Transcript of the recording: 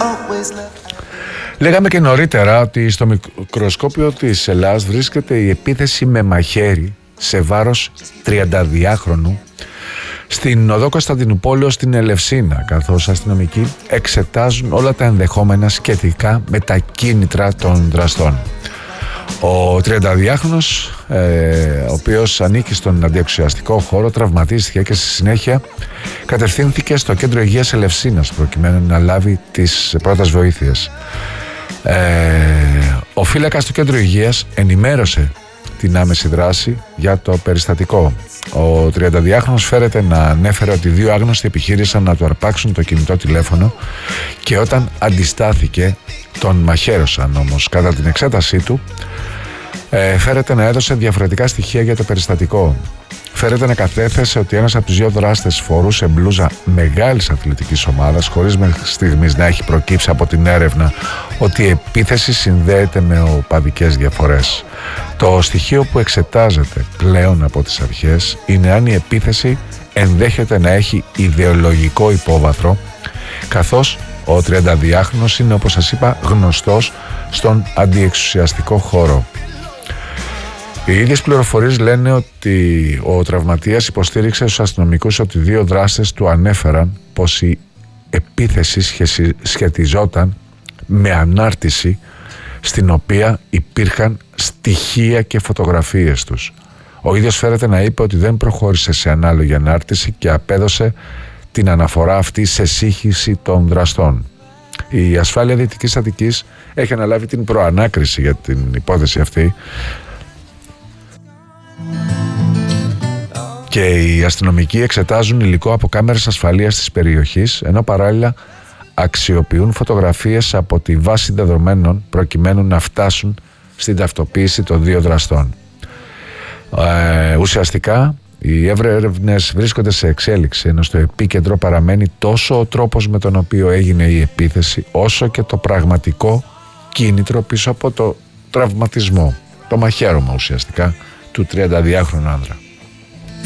Λέγαμε και νωρίτερα ότι στο μικροσκόπιο της Ελλάδας βρίσκεται η επίθεση με μαχαίρι σε βάρος 32χρονου στην οδό Κωνσταντινουπόλεω στην Ελευσίνα, καθώς αστυνομικοί εξετάζουν όλα τα ενδεχόμενα σχετικά με τα κίνητρα των δραστών. Ο 32χρονος, ο οποίος ανήκει στον αντιεξουσιαστικό χώρο, τραυματίστηκε και στη συνέχεια κατευθύνθηκε στο κέντρο υγείας Ελευσίνας προκειμένου να λάβει τις πρώτες βοήθειες. Ο φύλακας του κέντρου υγείας ενημέρωσε την άμεση δράση για το περιστατικό. Ο 32χρονος φέρεται να ανέφερε ότι δύο άγνωστοι επιχείρησαν να του αρπάξουν το κινητό τηλέφωνο και όταν αντιστάθηκε τον μαχαίρωσαν, όμως κατά την εξέτασή του φέρεται να έδωσε διαφορετικά στοιχεία για το περιστατικό. Φέρεται να κατέθεσε ότι ένας από τους δύο δράστες φορούσε μπλούζα μεγάλης αθλητικής ομάδας, χωρίς μέχρι στιγμής να έχει προκύψει από την έρευνα ότι η επίθεση συνδέεται με οπαδικές διαφορές. Το στοιχείο που εξετάζεται πλέον από τις αρχές είναι αν η επίθεση ενδέχεται να έχει ιδεολογικό υπόβαθρο, καθώς ο 32χρονος είναι, όπως σας είπα, γνωστός στον αντιεξουσιαστικό χώρο. Οι ίδιες πληροφορίες λένε ότι ο τραυματίας υποστήριξε στους αστυνομικούς ότι δύο δράστες του ανέφεραν πως η επίθεση σχετιζόταν με ανάρτηση στην οποία υπήρχαν στοιχεία και φωτογραφίες τους. Ο ίδιος φέρεται να είπε ότι δεν προχώρησε σε ανάλογη ανάρτηση και απέδωσε την αναφορά αυτή σε σύγχυση των δραστών. Η ασφάλεια Δυτικής Αττικής έχει αναλάβει την προανάκριση για την υπόθεση αυτή και οι αστυνομικοί εξετάζουν υλικό από κάμερες ασφαλείας της περιοχής, ενώ παράλληλα αξιοποιούν φωτογραφίες από τη βάση δεδομένων προκειμένου να φτάσουν στην ταυτοποίηση των δύο δραστών. Ουσιαστικά οι έρευνες βρίσκονται σε εξέλιξη, ενώ στο επίκεντρο παραμένει τόσο ο τρόπος με τον οποίο έγινε η επίθεση, όσο και το πραγματικό κίνητρο πίσω από το τραυματισμό, το μαχαίρωμα ουσιαστικά του 32χρονου άνδρα.